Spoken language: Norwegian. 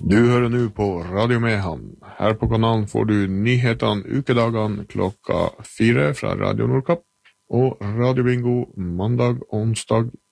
Du hører nå på Radio Mehamn. Her på kanalen får du nyhetene ukedagene 4 fra Radio Nordkapp og Radio Bingo mandag og onsdag